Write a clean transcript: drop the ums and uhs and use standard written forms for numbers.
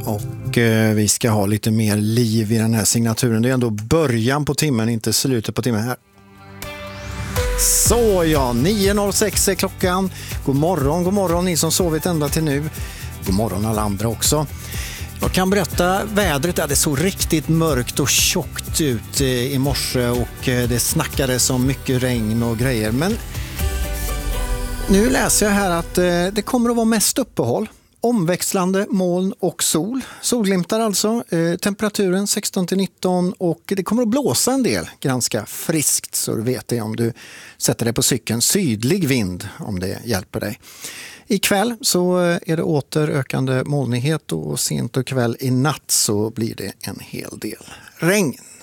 Och vi ska ha lite mer liv i den här signaturen. Det är ändå början på timmen, inte slutet på timmen här. Så ja, 9.06 är klockan. God morgon ni som sovit ända till nu. God morgon alla andra också. Jag kan berätta, vädret det såg riktigt mörkt och tjockt ut i morse och det snackades om mycket regn och grejer. Men nu läser jag här att det kommer att vara mest uppehåll. Omväxlande moln och sol. Solglimtar alltså. Temperaturen 16-19 och det kommer att blåsa en del. Ganska friskt, så du vet det om du sätter dig på cykeln. Sydlig vind om det hjälper dig. Ikväll så är det åter ökande molnighet och sent och kväll i natt så blir det en hel del regn.